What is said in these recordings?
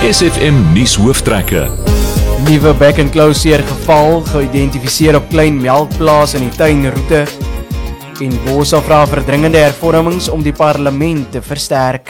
SFM nuushooftrekke. Nuwe back-and-close geval geïdentifiseer op klein melkplaas in die tuinroete en Bosa vra verdringende hervormings om die parlement te versterk.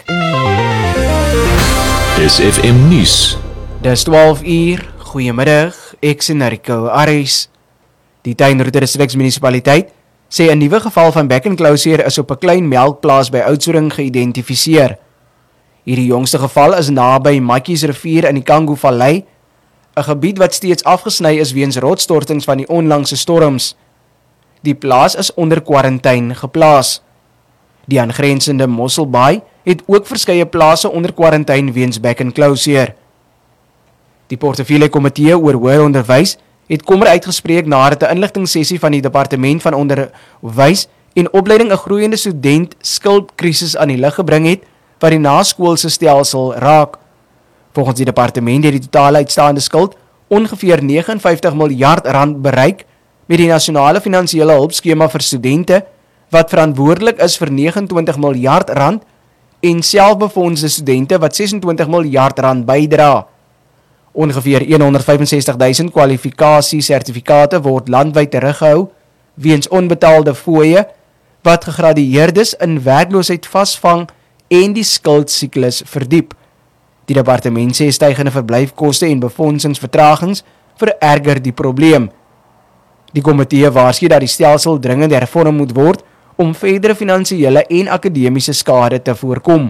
SFM nuus. Dis 12 uur, goeiemiddag, ek sien Rico Aris. Die tuinroete distriksmunisipaliteit sê 'n nuwe geval van back-and-close is op 'n klein melkplaas by Oudtshoorn geïdentifiseer. Hierdie jongste geval is naby Matjies rivier in die Kango Vallei, 'n gebied wat steeds afgesny is weens rotsstortings van die onlangse storms. Die plaas is onder kwarantyne geplaas. Die aangrensende Mosselbaai het ook verskeie plase onder kwarantyne weens back-and-close. Die portefeulje komitee oor hoër onderwys het kommer uitgespreek nadat 'n inligtingsessie van die departement van onderwys en opleiding 'n groeiende student skuldkrisis aan die lig gebring het wat die naskoolse stelsel raak. Volgens die departement het die totale uitstaande skuld ongeveer 59 miljard rand bereik met die nasionale finansiële hulpskema vir studente wat verantwoordelik is vir 29 miljard rand en selfbefondste studente wat 26 miljard rand bydra. Ongeveer 165.000 kwalifikasiesertifikate word landwyd teruggehou weens onbetaalde fooie wat gegradueerdes in werkloosheid vasvang en die skuldsiklus verdiep. Die departement sê stygende verblyfkoste en befondsingsvertragings vererger die probleem. Die komitee waarsku dat die stelsel dringend hervorm moet word om verdere finansiële en akademiese skade te voorkom.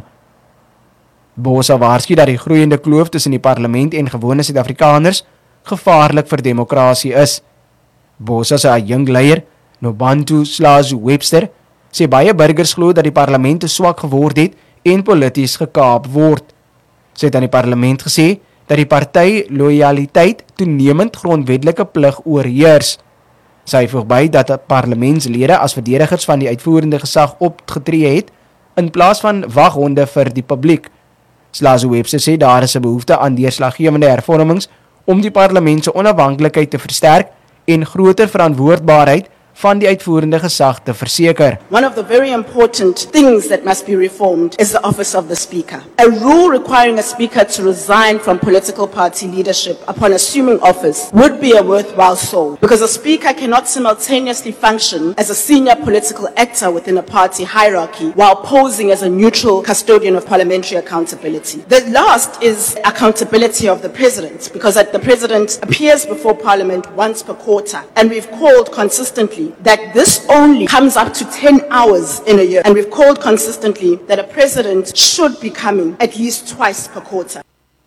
Bosa waarsku dat die groeiende kloof tussen die parlement en gewone Suid-Afrikaners gevaarlik vir demokrasie is. Bosa se adjunkleier, Nobantu Slazu Webster, sê baie burgers glo dat die parlement te swak geword het en polities gekaap word. Sy het aan die parlement gesê dat die party loyaliteit toenemend grondwetlike plig oorheers. Sy voeg by dat parlementslede as verdedigers van die uitvoerende gesag opgetree het in plaas van waghonde vir die publiek. Slazu Webster sê daar is 'n behoefte aan deurslaggewende hervormings om die parlement se onafhanklikheid te versterk en groter verantwoordbaarheid van die uitvoerende gesag te verseker. One of the very important things that must be reformed is the office of the Speaker. A rule requiring a Speaker to resign from political party leadership upon assuming office would be a worthwhile solve, because a Speaker cannot simultaneously function as a senior political actor within a party hierarchy while posing as a neutral custodian of parliamentary accountability. The last is accountability of the President, because the President appears before Parliament once per quarter, and we've called consistently that this only comes up to 10 hours in a year, and we've called consistently that a president should be coming at least twice per quarter.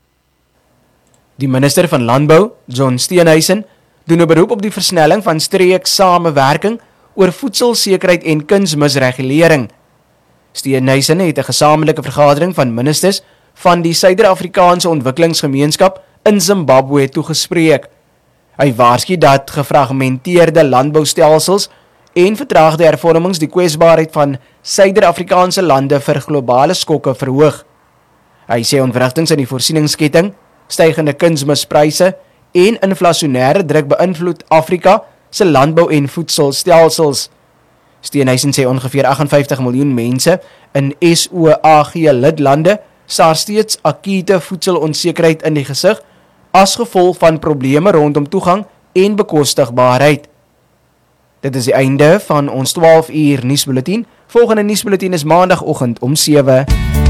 Die minister van Landbou, John Steenhuisen, doen 'n beroep op die versnelling van streeksamewerking oor voedselsekerheid en kunsmisregulering. Steenhuisen het 'n gesamentlike vergadering van ministers van die Suider-Afrikaanse Ontwikkelingsgemeenskap in Zimbabwe toegespreek. Hy waarsku dat gefragmenteerde landboustelsels en vertraagde hervormings die kwesbaarheid van Suider-Afrikaanse lande vir globale skokke verhoog. Hy sê ontwrigtings in die voorsieningsketting, stygende kunsmispryse en inflasionêre druk beïnvloed Afrika se landbou en voedselstelsels. Steenhuisen sê ongeveer 58 miljoen mense in SOAG lidlande staar steeds akute voedselonsekerheid in die gesig as gevolg van probleme rondom toegang en bekostigbaarheid. Dit is die einde van ons 12 uur nuusbulletin. Volgende nuusbulletin is maandagoggend om 7.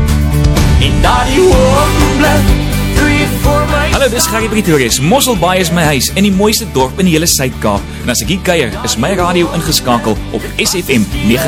Hallo, dis Gary Pretorius. Mosselbaai is my huis en die mooiste dorp in die hele Suid-Kaap. En as ek hier kuier, is my radio ingeskakel op SFM 90.